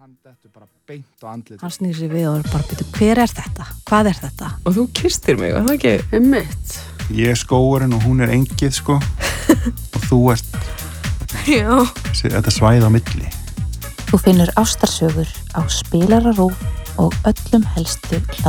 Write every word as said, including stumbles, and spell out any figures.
Hann dettur bara beint á andlitið. Hann snýr sig við og er bara, betur, hver er þetta? Hvað er þetta? Og þú kyrstir mig, var það ekki? Einmitt. Ég er skógurinn og hún er engið, sko. Og þú ert Já. þetta svæði á milli. Þú finnur ástarsögur á Spilara RÚV og öllum helstu hlaðvarpsstöðvum.